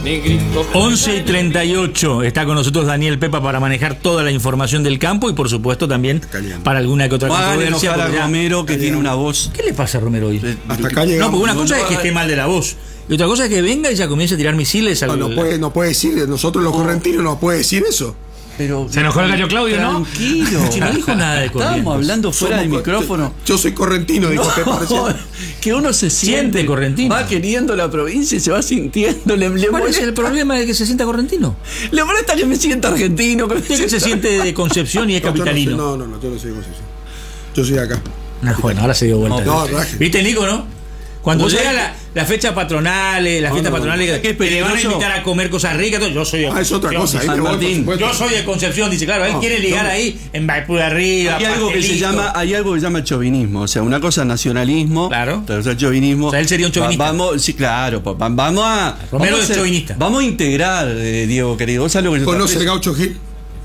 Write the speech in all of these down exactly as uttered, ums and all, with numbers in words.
once y treinta y ocho está con nosotros Daniel Pepa para manejar toda la información del campo y por supuesto también para alguna que otra controversia. A Romero, que tiene una voz. ¿Qué le pasa a Romero hoy? Hasta acá llegamos. No, porque una cosa es que esté mal de la voz y otra cosa es que venga y ya comience a tirar misiles. No, no puede, no puede decir, nosotros los correntinos no puede decir eso. Pero, se enojó el gallo Claudio, ¿no? Tranquilo. Si no dijo nada de corrientes. Estábamos hablando fuera del micrófono. Yo soy correntino, dijo no, que uno se siente, siente correntino. Va queriendo la provincia y se va sintiendo. Le, le ¿Cuál molesta? es el problema de que se sienta correntino? Le molesta que me sienta argentino. Que, me que se siente de Concepción y es no, capitalino. No, no, no, yo no soy de Concepción. Yo soy de acá. No, bueno, ahora se dio vuelta. No, no, ¿viste, Nico, no? Cuando llega la, la fecha patronales, las no, fiestas no, patronales, no, que le van a invitar a comer cosas ricas, todo, yo soy de ah, es otra cosa. San Martín. Yo soy de Concepción, dice, claro, él no, quiere ligar no. ahí en Maipú de arriba. Hay algo, que se llama, hay algo que se llama chauvinismo, o sea, una cosa es nacionalismo, claro. Pero es chauvinismo. O sea, él sería un chauvinista. Va, vamos, sí, claro, vamos a. Romero vamos es chauvinista. Vamos a integrar, eh, Diego querido. ¿Sabes lo que ¿conoce el Gaucho Gil?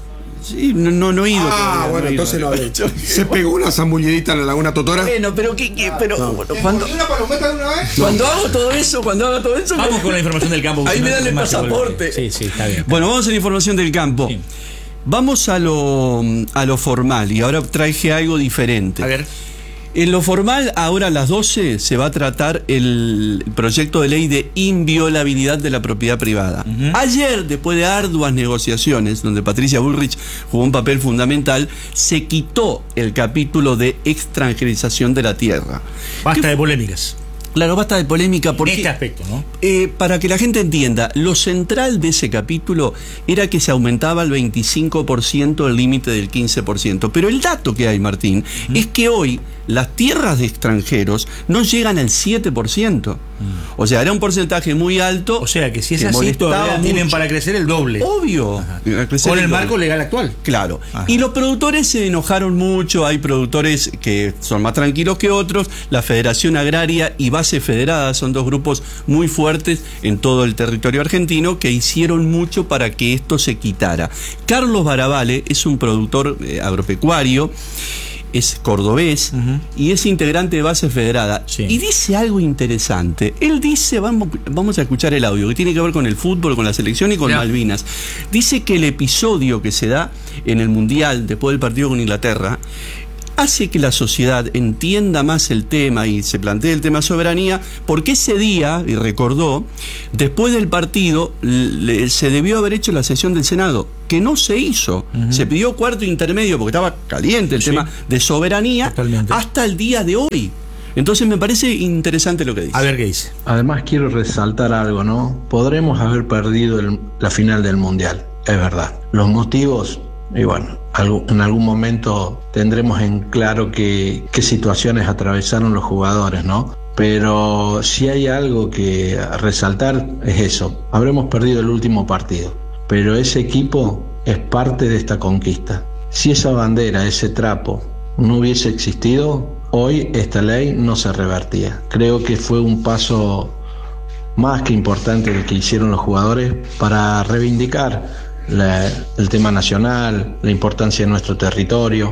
Sí, no, no, no he ido. Ah, todavía, bueno, no entonces ido, no. Se pegó una zambullidita en la Laguna Totora. Bueno, pero qué, qué pero no. bueno, cuando, una palometa de una vez? Cuando hago todo eso, cuando hago todo eso. Vamos me... con la información del campo. Ahí me dan el pasaporte. Sí, sí, está bien. Bueno, vamos a la información del campo. Sí. Vamos a lo, a lo formal y ahora traje algo diferente. A ver. En lo formal, ahora a las doce se va a tratar el proyecto de ley de inviolabilidad de la propiedad privada. Uh-huh. Ayer, después de arduas negociaciones, donde Patricia Bullrich jugó un papel fundamental, se quitó el capítulo de extranjerización de la tierra. Basta de polémicas. Claro, basta de polémica porque... En este aspecto, ¿no? Eh, para que la gente entienda, lo central de ese capítulo era que se aumentaba al veinticinco por ciento el límite del quince por ciento. Pero el dato que hay, Martín, mm. es que hoy las tierras de extranjeros no llegan al siete por ciento. Mm. O sea, era un porcentaje muy alto. O sea, que si es así, todavía tienen para crecer el doble. Obvio. Con el marco legal actual. Claro. Ajá. Y los productores se enojaron mucho. Hay productores que son más tranquilos que otros. La Federación Agraria y Base Federada son dos grupos muy fuertes en todo el territorio argentino que hicieron mucho para que esto se quitara. Carlos Barabale es un productor eh, agropecuario, es cordobés uh-huh. y es integrante de Base Federada. Sí. Y dice algo interesante. Él dice, vamos, vamos a escuchar el audio, que tiene que ver con el fútbol, con la selección y con yeah. Malvinas. Dice que el episodio que se da en el Mundial, después del partido con Inglaterra, hace que la sociedad entienda más el tema y se plantee el tema soberanía, porque ese día, y recordó, después del partido le, se debió haber hecho la sesión del Senado, que no se hizo. Uh-huh. Se pidió cuarto intermedio porque estaba caliente el sí. tema de soberanía. Totalmente. Hasta el día de hoy. Entonces me parece interesante lo que dice. A ver qué dice. Además quiero resaltar algo, ¿no? Podremos haber perdido el, la final del Mundial, es verdad. Los motivos... Y bueno, en algún momento tendremos en claro qué, qué situaciones atravesaron los jugadores, ¿no? Pero si hay algo que resaltar es eso. Habremos perdido el último partido, pero ese equipo es parte de esta conquista. Si esa bandera, ese trapo, no hubiese existido, hoy esta ley no se revertía. Creo que fue un paso más que importante el que hicieron los jugadores para reivindicar La, el tema nacional, la importancia de nuestro territorio.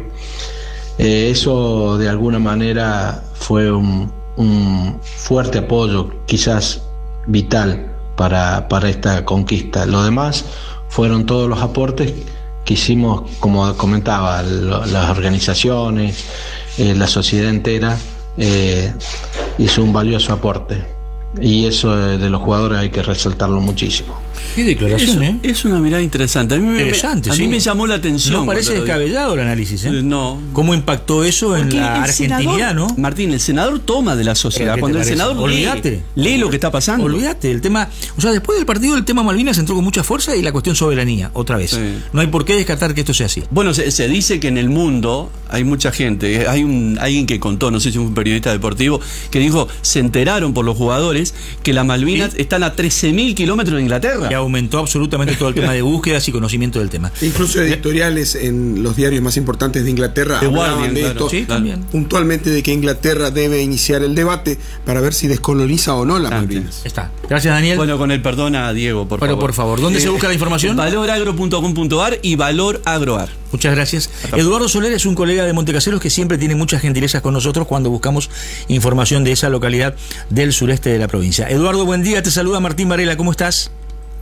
Eh, eso de alguna manera fue un, un fuerte apoyo, quizás vital para, para esta conquista. Lo demás fueron todos los aportes que hicimos, como comentaba, lo, las organizaciones, eh, la sociedad entera eh, hizo un valioso aporte. Y eso de los jugadores hay que resaltarlo muchísimo. Qué declaración, es, ¿eh? Es una mirada interesante. A mí me, Interesante, a sí. mí me llamó la atención. No parece descabellado el análisis, ¿eh? No. ¿Cómo impactó eso en Porque la argentinidad, no? Martín, el senador toma de la sociedad. Cuando el senador Olvídate. lee, lee lo que está pasando. Olvídate, el tema... O sea, después del partido el tema Malvinas entró con mucha fuerza y la cuestión soberanía, otra vez. Sí. No hay por qué descartar que esto sea así. Bueno, se, se dice que en el mundo hay mucha gente. Hay un alguien que contó, no sé si fue un periodista deportivo, que dijo, se enteraron por los jugadores que las Malvinas ¿sí? están a trece mil kilómetros de Inglaterra. Y aumentó absolutamente todo el tema de búsquedas y conocimiento del tema. Incluso editoriales en los diarios más importantes de Inglaterra The hablaban Guardian, de claro. esto Sí, también. puntualmente, de que Inglaterra debe iniciar el debate para ver si descoloniza o no las Malvinas. Está. Gracias, Daniel. Bueno, con el perdón a Diego, por Pero favor. por favor, ¿dónde eh, se busca la información? valor agro punto com punto ar y Valor Agroar. Muchas gracias. Eduardo Soler es un colega de Montecaseros que siempre tiene muchas gentilezas con nosotros cuando buscamos información de esa localidad del sureste de la provincia. Eduardo, buen día, te saluda Martín Varela, ¿cómo estás?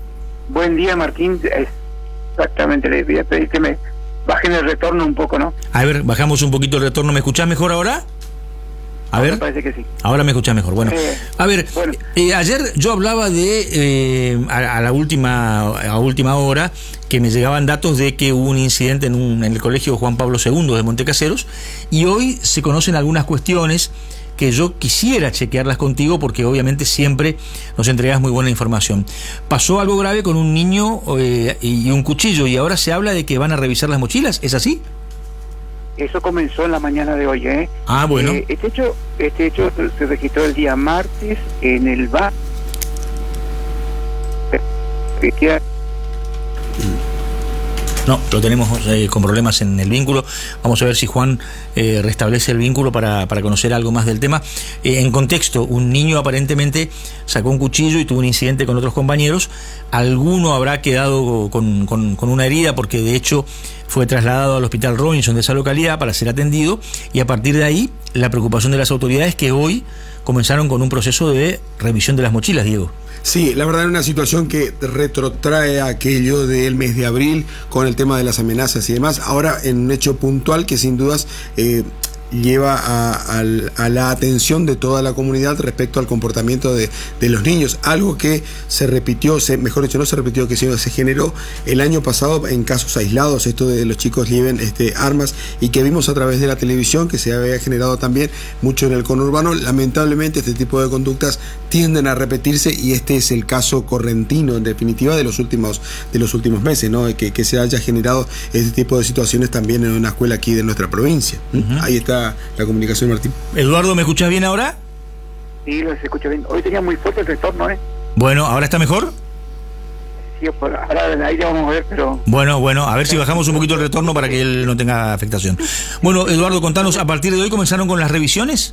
Buen día, Martín. Exactamente, le voy a pedir que me bajen el retorno un poco, ¿no? A ver, bajamos un poquito el retorno. ¿Me escuchás mejor ahora? A ver, me parece que sí. Ahora me escuchás mejor. Bueno, eh, a ver, bueno. Eh, ayer yo hablaba de, eh, a, a la última a última hora, que me llegaban datos de que hubo un incidente en, un, en el colegio Juan Pablo segundo de Montecaseros, y hoy se conocen algunas cuestiones que yo quisiera chequearlas contigo, porque obviamente siempre nos entregas muy buena información. Pasó algo grave con un niño eh, y un cuchillo, y ahora se habla de que van a revisar las mochilas, ¿es así? Eso comenzó en la mañana de hoy, ¿eh? Ah, bueno. Eh, este hecho este hecho se registró el día martes en el bar. No, lo tenemos eh, con problemas en el vínculo. Vamos a ver si Juan eh, restablece el vínculo para, para conocer algo más del tema. Eh, en contexto, un niño aparentemente sacó un cuchillo y tuvo un incidente con otros compañeros. Alguno habrá quedado con, con, con una herida, porque de hecho fue trasladado al hospital Robinson de esa localidad para ser atendido, y a partir de ahí la preocupación de las autoridades, que hoy comenzaron con un proceso de revisión de las mochilas, Diego. Sí, la verdad es una situación que retrotrae aquello del mes de abril con el tema de las amenazas y demás. Ahora en un hecho puntual que sin dudas eh, lleva a, a, a la atención de toda la comunidad respecto al comportamiento de, de los niños, algo que se repitió, se, mejor dicho, no se repitió, que se, se generó el año pasado en casos aislados, esto de los chicos lleven este, armas, y que vimos a través de la televisión que se había generado también mucho en el conurbano. Lamentablemente este tipo de conductas tienden a repetirse, y este es el caso correntino en definitiva de los últimos de los últimos meses, ¿no? Que, que se haya generado este tipo de situaciones también en una escuela aquí de nuestra provincia. Uh-huh. Ahí está la comunicación, Martín. Eduardo, ¿me escuchás bien ahora? Sí, lo escucho bien. Hoy tenía muy fuerte el retorno, ¿eh? Bueno, ¿ahora está mejor? Sí, por ahora del aire vamos a ver, pero... Bueno, bueno, a ver si bajamos un poquito el retorno para que él no tenga afectación. Bueno, Eduardo, contanos, ¿a partir de hoy comenzaron con las revisiones?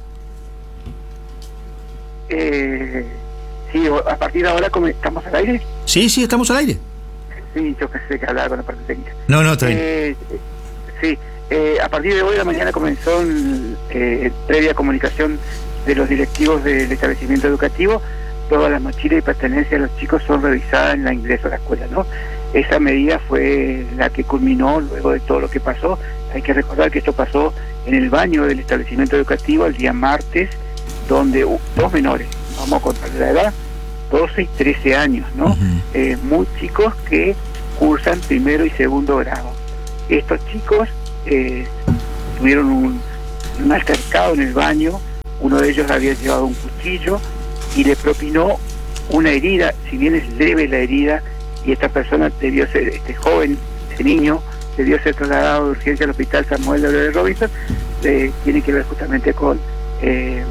Eh, sí, a partir de ahora estamos al aire. Sí, sí, estamos al aire. Sí, yo pensé que hablaba con la parte técnica. No, no, está bien. Eh, sí, eh, a partir de hoy de la mañana comenzó el, eh, previa comunicación de los directivos del establecimiento educativo. Todas las mochilas y pertenencias de los chicos son revisadas en la ingreso a la escuela, ¿no? Esa medida fue la que culminó luego de todo lo que pasó. Hay que recordar que esto pasó en el baño del establecimiento educativo el día martes, donde uh, dos menores, vamos a contar la edad, doce y trece años, ¿no? Uh-huh. Eh, muy chicos que cursan primero y segundo grado. Estos chicos eh, tuvieron un, un altercado en el baño. Uno de ellos había llevado un cuchillo y le propinó una herida, si bien es leve la herida, y esta persona debió ser, este joven, este niño, debió ser trasladado de urgencia al hospital Samuel de Robinson. Eh, tiene que ver justamente con, eh,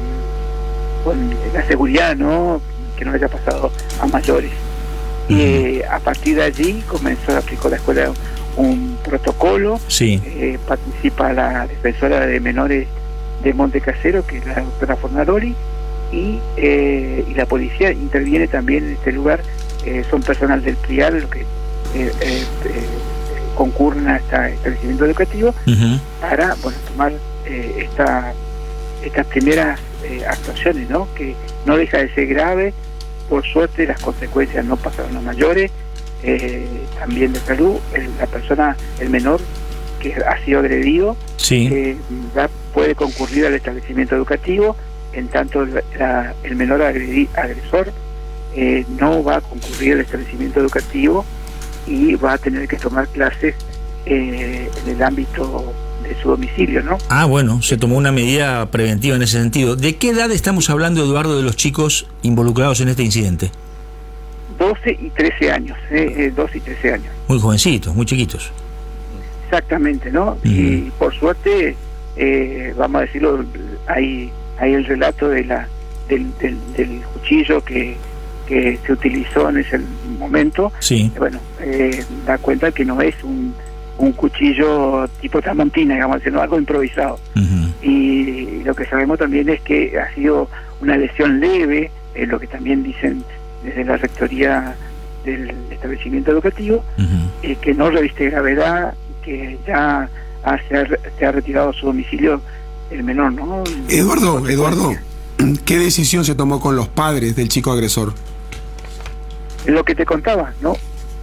con la seguridad, ¿no? Que no haya pasado a mayores. Y eh, a partir de allí comenzó, aplicó la escuela un protocolo. Sí. Eh, participa la defensora de menores de Montecasero, que es la doctora Fornaroli, y, eh, y la policía interviene también en este lugar. Eh, son personal del PRIAL los que eh, eh, eh, concurren a este establecimiento educativo. Uh-huh. Para, bueno, tomar eh, esta, estas primeras eh, actuaciones, ¿no? Que no deja de ser grave. Por suerte las consecuencias no pasaron a mayores. Eh, también de salud, el, la persona, el menor que ha sido agredido, sí. eh, va, puede concurrir al establecimiento educativo, en tanto la, la, el menor agredi, agresor eh, no va a concurrir al establecimiento educativo y va a tener que tomar clases eh, en el ámbito de su domicilio, ¿no? Ah, bueno, se tomó una medida preventiva en ese sentido. ¿De qué edad estamos hablando, Eduardo, de los chicos involucrados en este incidente? doce y trece años, eh, eh, doce y trece años. Muy jovencitos, muy chiquitos. Exactamente, ¿no? Mm. Y por suerte, eh, vamos a decirlo, hay, hay el relato de la del, del, del cuchillo que, que se utilizó en ese momento. Sí. Bueno, eh, da cuenta que no es un, un cuchillo tipo tramontina, digamos, sino algo improvisado. Uh-huh. Y lo que sabemos también es que ha sido una lesión leve, eh, lo que también dicen desde la rectoría del establecimiento educativo, uh-huh. eh, que no reviste gravedad, que ya ha, se, ha, se ha retirado a su domicilio el menor, ¿no? Eduardo, Eduardo, ¿qué decisión se tomó con los padres del chico agresor? Lo que te contaba, ¿no?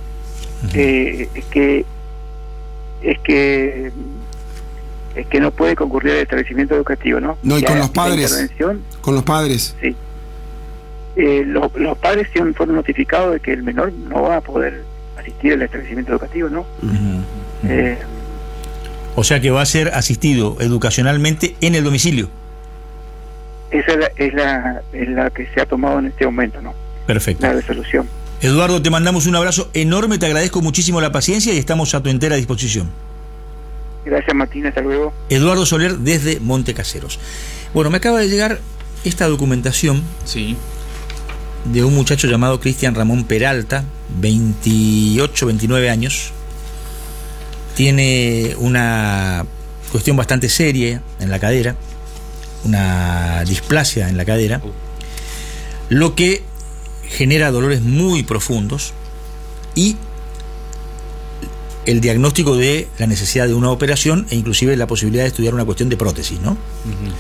uh-huh. eh, es que es que es que no puede concurrir al establecimiento educativo, ¿no? No, y ya con los padres. Con los padres. Sí. Eh, lo, los padres fueron notificados de que el menor no va a poder asistir al establecimiento educativo, ¿no? Uh-huh. Eh, o sea que va a ser asistido educacionalmente en el domicilio. Esa es la, es la, es la que se ha tomado en este momento, ¿no? Perfecto. La resolución. Eduardo, te mandamos un abrazo enorme, te agradezco muchísimo la paciencia y estamos a tu entera disposición. Gracias, Martín, hasta luego. Eduardo Soler desde Montecaseros. Bueno, me acaba de llegar esta documentación sí. de un muchacho llamado Cristian Ramón Peralta, veintiocho, veintinueve años. Tiene una cuestión bastante seria en la cadera, una displasia en la cadera, lo que genera dolores muy profundos y el diagnóstico de la necesidad de una operación e inclusive la posibilidad de estudiar una cuestión de prótesis, ¿no? Uh-huh.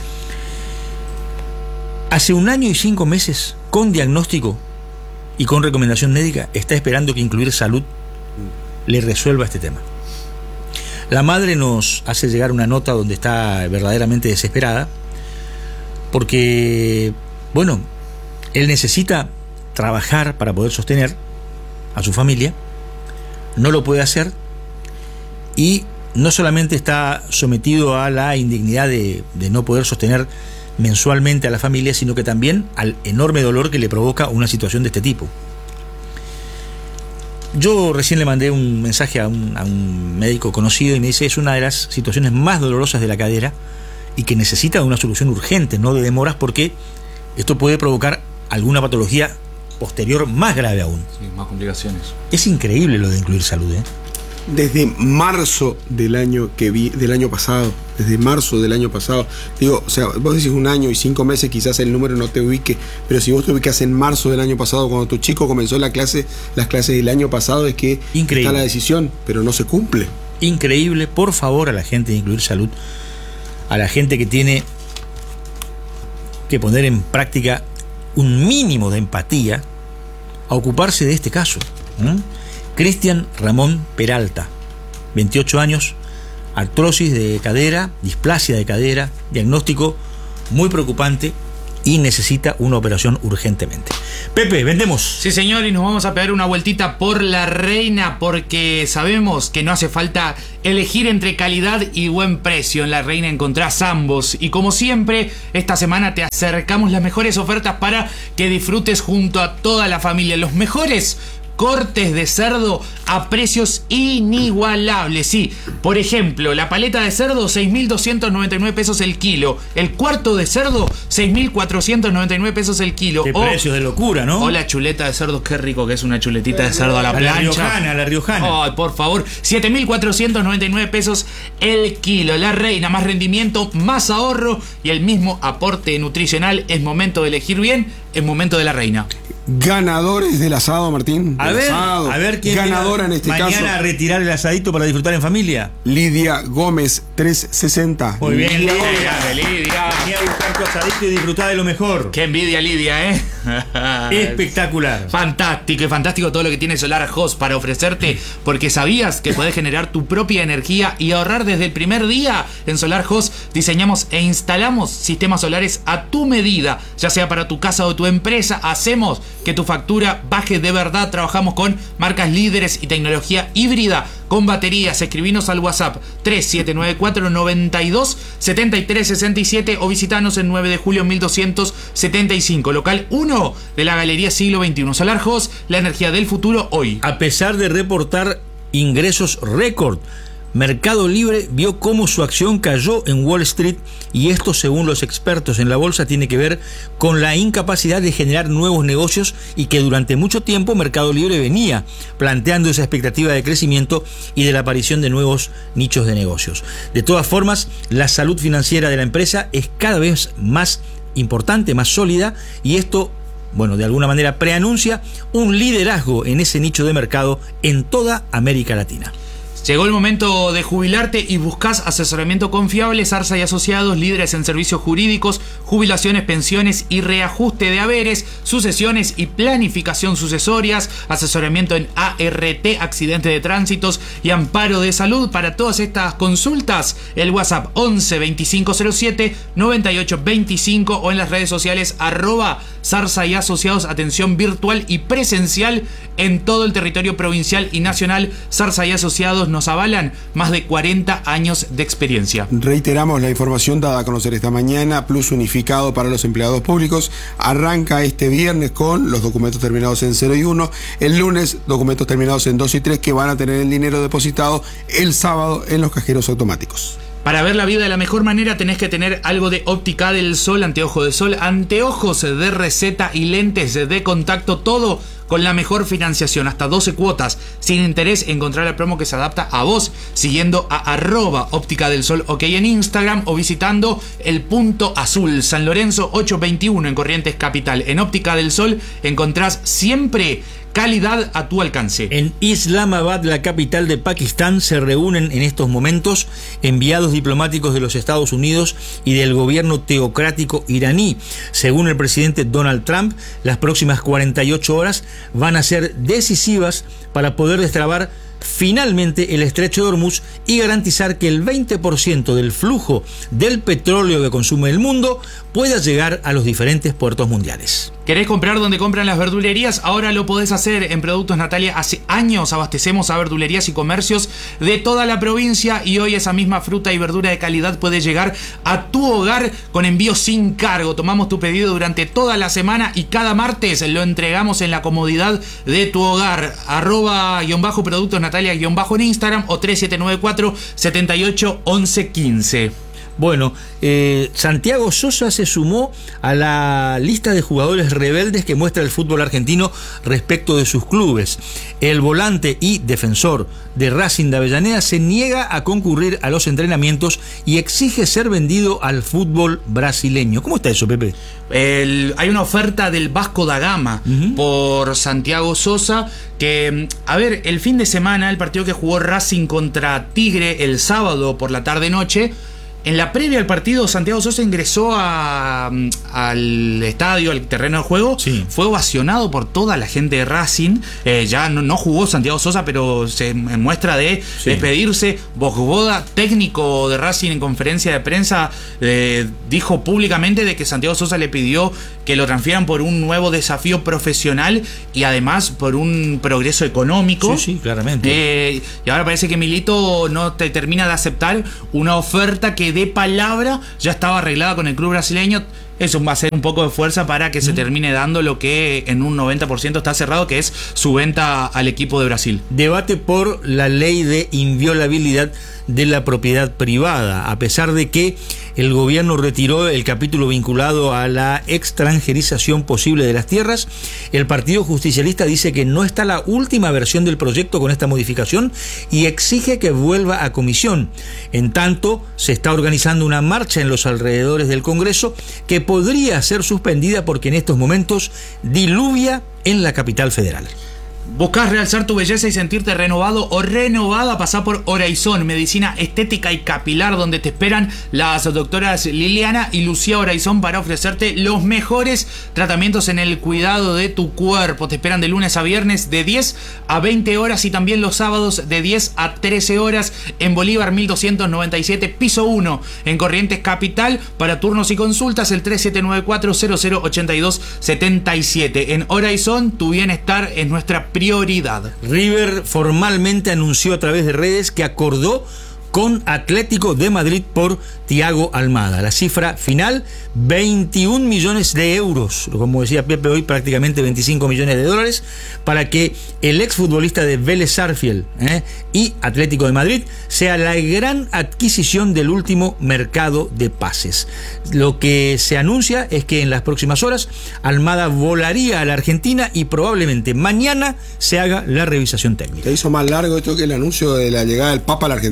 Hace un año y cinco meses, con diagnóstico y con recomendación médica, está esperando que Incluir Salud le resuelva este tema. La madre nos hace llegar una nota donde está verdaderamente desesperada porque, bueno, él necesita trabajar para poder sostener a su familia, no lo puede hacer y no solamente está sometido a la indignidad de, de no poder sostener mensualmente a la familia, sino que también al enorme dolor que le provoca una situación de este tipo. Yo recién le mandé un mensaje a un, a un médico conocido y me dice es una de las situaciones más dolorosas de la cadera y que necesita una solución urgente, no de demoras, porque esto puede provocar alguna patología posterior más grave aún. Sí, más complicaciones. Es increíble lo de Incluir Salud, ¿eh? Desde marzo del año que vi, del año pasado, desde marzo del año pasado, digo, o sea, vos decís un año y cinco meses, quizás el número no te ubique, pero si vos te ubicas en marzo del año pasado, cuando tu chico comenzó la clase, las clases del año pasado, es que increíble. Está la decisión, pero no se cumple. Increíble, por favor, a la gente de Incluir Salud, a la gente que tiene que poner en práctica un mínimo de empatía, a ocuparse de este caso. ¿Mm? Cristian Ramón Peralta, veintiocho años, artrosis de cadera, displasia de cadera, diagnóstico muy preocupante y necesita una operación urgentemente. Pepe, vendemos. Sí, señor, y nos vamos a pegar una vueltita por La Reina porque sabemos que no hace falta elegir entre calidad y buen precio. En La Reina encontrás ambos y como siempre, esta semana te acercamos las mejores ofertas para que disfrutes junto a toda la familia. Los mejores cortes de cerdo a precios inigualables. Sí, por ejemplo, la paleta de cerdo, seis mil doscientos noventa y nueve pesos el kilo. El cuarto de cerdo, seis mil cuatrocientos noventa y nueve pesos el kilo. Qué precios de locura, ¿no? O la chuleta de cerdo, qué rico que es una chuletita de cerdo a la a plancha. La riojana, la riojana. Ay, por favor, siete mil cuatrocientos noventa y nueve pesos el kilo. La Reina, más rendimiento, más ahorro y el mismo aporte nutricional. Es momento de elegir bien, es momento de La Reina. Ganadores del asado, Martín. A ver, asado. a ver quién ganadora en este mañana caso. Mañana a retirar el asadito para disfrutar en familia. Lidia Gómez, trescientos sesenta. Muy bien, Lidia. Lidia. Venía a buscar tu asadito y disfrutar de lo mejor. Qué envidia, Lidia, ¿eh? Espectacular. Fantástico, y fantástico todo lo que tiene Solar Host para ofrecerte, porque sabías que podés generar tu propia energía y ahorrar desde el primer día. En Solar Host diseñamos e instalamos sistemas solares a tu medida, ya sea para tu casa o tu empresa. Hacemos que tu factura baje de verdad. Trabajamos con marcas líderes y tecnología híbrida con baterías. Escribinos al WhatsApp tres siete nueve cuatro noventa y dos setenta y tres sesenta y siete o visitanos en nueve de julio mil doscientos setenta y cinco, local uno de la Galería Siglo veintiuno. Solar Host, la energía del futuro hoy. A pesar de reportar ingresos récord, Mercado Libre vio cómo su acción cayó en Wall Street y esto, según los expertos en la bolsa, tiene que ver con la incapacidad de generar nuevos negocios y que durante mucho tiempo Mercado Libre venía planteando esa expectativa de crecimiento y de la aparición de nuevos nichos de negocios. De todas formas, la salud financiera de la empresa es cada vez más importante, más sólida y esto, bueno, de alguna manera preanuncia un liderazgo en ese nicho de mercado en toda América Latina. Llegó el momento de jubilarte y buscas asesoramiento confiable. Zarza y Asociados, líderes en servicios jurídicos, jubilaciones, pensiones y reajuste de haberes, sucesiones y planificación sucesorias, asesoramiento en A R T, accidente de tránsitos y amparo de salud. Para todas estas consultas, el WhatsApp once veinticinco cero siete noventa y ocho veinticinco o en las redes sociales arroba Zarza y Asociados, atención virtual y presencial en todo el territorio provincial y nacional. Zarza y Asociados nos avalan más de cuarenta años de experiencia. Reiteramos la información dada a conocer esta mañana. Plus unificado para los empleados públicos arranca este viernes con los documentos terminados en cero y uno. El lunes, documentos terminados en dos y tres que van a tener el dinero depositado el sábado en los cajeros automáticos. Para ver la vida de la mejor manera tenés que tener algo de Óptica del Sol, anteojo de sol, anteojos de receta y lentes de contacto, todo con la mejor financiación, hasta doce cuotas, sin interés. Encontrar la promo que se adapta a vos siguiendo a arroba Óptica del Sol OK en Instagram o visitando el Punto Azul, San Lorenzo ochocientos veintiuno en Corrientes Capital. En Óptica del Sol encontrás siempre calidad a tu alcance. En Islamabad, la capital de Pakistán, se reúnen en estos momentos enviados diplomáticos de los Estados Unidos y del gobierno teocrático iraní. Según el presidente Donald Trump, las próximas cuarenta y ocho horas van a ser decisivas para poder destrabar finalmente el estrecho de Hormuz y garantizar que el veinte por ciento del flujo del petróleo que consume el mundo pueda llegar a los diferentes puertos mundiales. ¿Querés comprar donde compran las verdulerías? Ahora lo podés hacer en Productos Natalia. Hace años abastecemos a verdulerías y comercios de toda la provincia y hoy esa misma fruta y verdura de calidad puede llegar a tu hogar con envío sin cargo. Tomamos tu pedido durante toda la semana y cada martes lo entregamos en la comodidad de tu hogar. Arroba guión bajo Productos Natalia guión bajo en Instagram o tres siete nueve cuatro siete ocho once quince. Bueno, eh, Santiago Sosa se sumó a la lista de jugadores rebeldes que muestra el fútbol argentino respecto de sus clubes. El volante y defensor de Racing de Avellaneda se niega a concurrir a los entrenamientos y exige ser vendido al fútbol brasileño. ¿Cómo está eso, Pepe? El, hay una oferta del Vasco da Gama uh-huh. por Santiago Sosa, que, a ver, el fin de semana, el partido que jugó Racing contra Tigre el sábado por la tarde-noche, en la previa al partido, Santiago Sosa ingresó a, al estadio, al terreno de juego. Sí. Fue ovacionado por toda la gente de Racing. Eh, ya no, no jugó Santiago Sosa, pero se muestra de sí. despedirse. Bogboda, técnico de Racing, en conferencia de prensa, eh, dijo públicamente de que Santiago Sosa le pidió que lo transfieran por un nuevo desafío profesional y además por un progreso económico. Sí, sí, claramente. Eh, y ahora parece que Milito no te termina de aceptar una oferta que de palabra ya estaba arreglada con el club brasileño. Eso va a ser un poco de fuerza para que se termine dando lo que en un noventa por ciento está cerrado, que es su venta al equipo de Brasil. Debate por la ley de inviolabilidad de la propiedad privada, a pesar de que el gobierno retiró el capítulo vinculado a la extranjerización posible de las tierras. El Partido Justicialista dice que no está la última versión del proyecto con esta modificación y exige que vuelva a comisión. En tanto, se está organizando una marcha en los alrededores del Congreso que podría ser suspendida porque en estos momentos diluvia en la capital federal. ¿Buscás realzar tu belleza y sentirte renovado o renovada? Pasá por Horizon, medicina estética y capilar, donde te esperan las doctoras Liliana y Lucía Horizon para ofrecerte los mejores tratamientos en el cuidado de tu cuerpo. Te esperan de lunes a viernes de diez a veinte horas y también los sábados de diez a trece horas en Bolívar mil doscientos noventa y siete, piso uno, en Corrientes Capital. Para turnos y consultas, el tres siete nueve cuatro cero cero ocho dos siete siete. En Horizon, tu bienestar es nuestra prioridad. Prioridad. River formalmente anunció a través de redes que acordó con Atlético de Madrid por Thiago Almada. La cifra final, veintiún millones de euros, como decía Pepe hoy, prácticamente veinticinco millones de dólares, para que el exfutbolista de Vélez Sarsfield ¿eh? y Atlético de Madrid sea la gran adquisición del último mercado de pases. Lo que se anuncia es que en las próximas horas Almada volaría a la Argentina y probablemente mañana se haga la revisación técnica. Se hizo más largo esto que el anuncio de la llegada del Papa a la Argentina, ¿eh?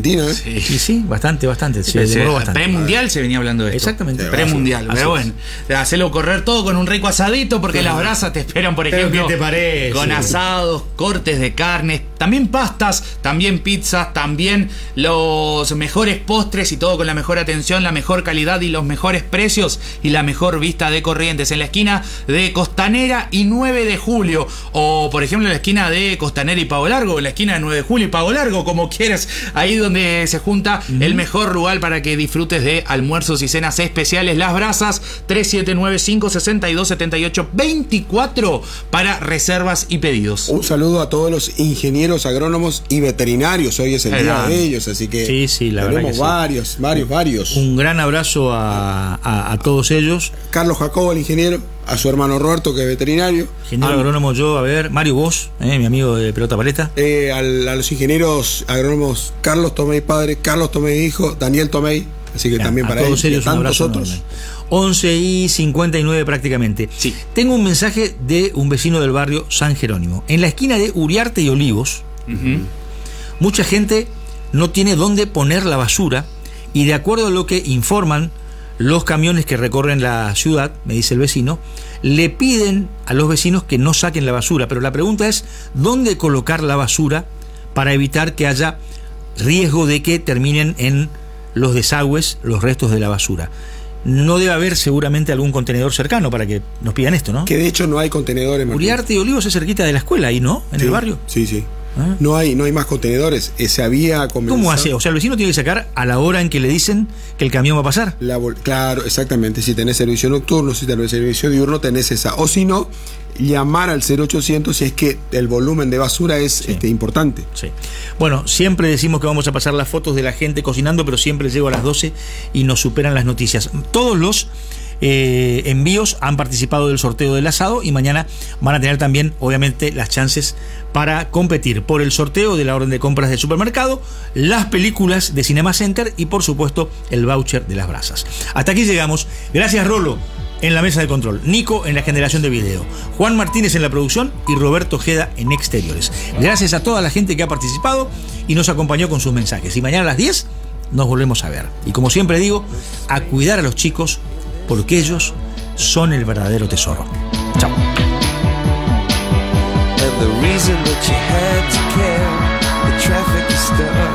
Y sí, bastante, bastante. Se Se- demoró bastante. Premundial se venía hablando de esto. Exactamente. Premundial. Así Pero es. bueno, hacelo correr todo con un rico asadito porque las brasas te esperan, por Pero ejemplo, ¿qué te parece? con asados, cortes de carnes, también pastas, también pizzas, también los mejores postres y todo con la mejor atención, la mejor calidad y los mejores precios y la mejor vista de Corrientes en la esquina de Costanera y nueve de julio, o por ejemplo en la esquina de Costanera y Pago Largo, en la esquina de nueve de julio y Pago Largo, como quieras, ahí donde se junta uh-huh. el mejor lugar para que disfrutes de almuerzos y cenas especiales. Las Brasas, tres siete nueve, cinco seis dos, siete ocho dos cuatro para reservas y pedidos. Un saludo a todos los ingenieros agrónomos y veterinarios. Hoy es el día de ellos, así que sí, sí, la tenemos verdad que varios, sí. varios, varios. Un gran abrazo a, a, a todos ellos. Carlos Jacobo, el ingeniero, a su hermano Roberto, que es veterinario. Ingeniero a, agrónomo yo, a ver, Mario Vos, eh, mi amigo de Pelota Paleta. Eh, al, a los ingenieros agrónomos Carlos Tomei padre, Carlos Tomei hijo, Daniel Tomei, así que Ya, también para a todos ellos ellos un abrazo otros. enorme. once y cincuenta y nueve prácticamente. Sí. Tengo un mensaje de un vecino del barrio San Jerónimo. En la esquina de Uriarte y Olivos, Uh-huh. mucha gente no tiene dónde poner la basura y de acuerdo a lo que informan los camiones que recorren la ciudad, me dice el vecino, le piden a los vecinos que no saquen la basura, pero la pregunta es ¿dónde colocar la basura para evitar que haya riesgo de que terminen en los desagües los restos de la basura? No debe haber seguramente algún contenedor cercano para que nos pidan esto, ¿no? Que de hecho no hay contenedores. Martín. Uriarte y Olivos es cerquita de la escuela ahí, ¿no? En sí, el barrio. Sí, sí. ¿Ah? No hay, no hay más contenedores. Eh, se había comenzado. ¿Cómo hace? O sea, el vecino tiene que sacar a la hora en que le dicen que el camión va a pasar. La vol- claro, exactamente. Si tenés servicio nocturno, si tenés servicio diurno, tenés esa. O si no, llamar al cero ochocientos si es que el volumen de basura es Sí. este, importante. Sí. Bueno, siempre decimos que vamos a pasar las fotos de la gente cocinando, pero siempre llego a las doce y nos superan las noticias. Todos los eh, envíos han participado del sorteo del asado y mañana van a tener también, obviamente, las chances para competir por el sorteo de la orden de compras del supermercado, las películas de Cinema Center y, por supuesto, el voucher de las brasas. Hasta aquí llegamos. Gracias, Rolo, en la mesa de control, Nico en la generación de video, Juan Martínez en la producción y Roberto Ojeda en exteriores. Gracias a toda la gente que ha participado y nos acompañó con sus mensajes. Y mañana a las diez nos volvemos a ver. Y como siempre digo, a cuidar a los chicos porque ellos son el verdadero tesoro. Chao. And the reason that you had to care, the traffic is stuck.